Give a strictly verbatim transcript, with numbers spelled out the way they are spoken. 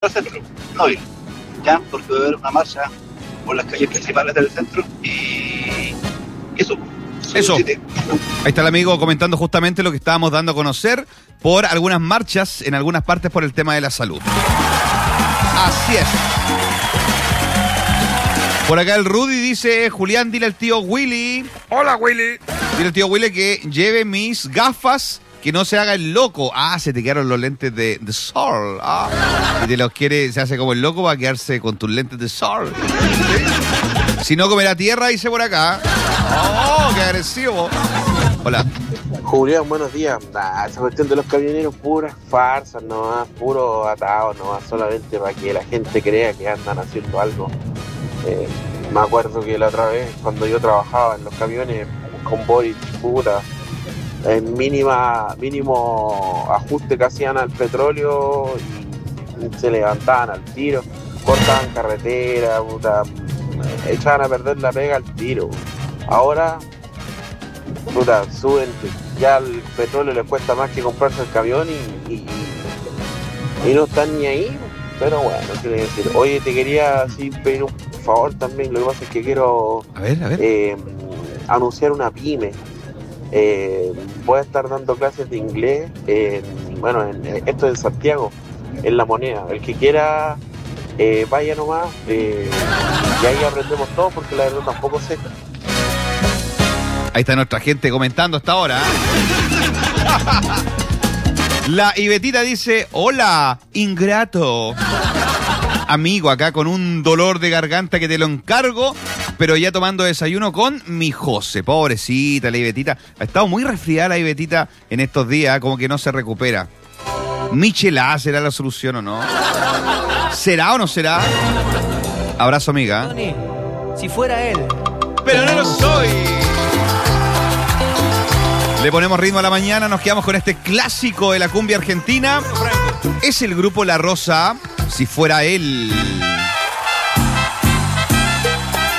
al centro, no ir, ya, porque va a haber una marcha por las calles principales del centro y eso. Eso. Ahí está el amigo comentando justamente lo que estábamos dando a conocer por algunas marchas en algunas partes por el tema de la salud. Así es. Por acá el Rudy dice, Julián, dile al tío Willy. Hola, Willy. Dile al tío Willy que lleve mis gafas, que no se haga el loco. Ah, se te quedaron los lentes de, de sol. Ah, si te los quiere, se hace como el loco, va a quedarse con tus lentes de sol. ¿Sí? Si no, comerá tierra, dice por acá. ¡Oh, qué agresivo! Hola. Julián, buenos días. Nah, esa cuestión de los camioneros, puras farsas, no, puro atado, no, solamente para que la gente crea que andan haciendo algo. Eh, me acuerdo que la otra vez, cuando yo trabajaba en los camiones con Boris, puta, en mínima, mínimo ajuste que hacían al petróleo y se levantaban al tiro, cortaban carretera, puta, echaban a perder la pega al tiro. Ahora, puta, suben, ya el petróleo les cuesta más que comprarse el camión y, y, y no están ni ahí. Pero bueno, quiero decir, oye, te quería así pedir un favor también. Lo que pasa es que quiero a ver, a ver. Eh, anunciar una pyme. Eh, voy a estar dando clases de inglés, en, bueno, en, esto en Santiago, en La Moneda. El que quiera, eh, vaya nomás, eh, y ahí aprendemos todo, porque la verdad tampoco sé. Ahí está nuestra gente comentando hasta ahora. La Ivetita dice, hola, ingrato. Amigo, acá con un dolor de garganta que te lo encargo, pero ya tomando desayuno con mi José. Pobrecita la Ivetita. Ha estado muy resfriada la Ivetita en estos días, como que no se recupera. Michelá, ¿será la solución o no? ¿Será o no será? Abrazo, amiga. Tony, si fuera él. Pero no lo soy. Le ponemos ritmo a la mañana, nos quedamos con este clásico de la cumbia argentina. Es el grupo La Rosa, si fuera él.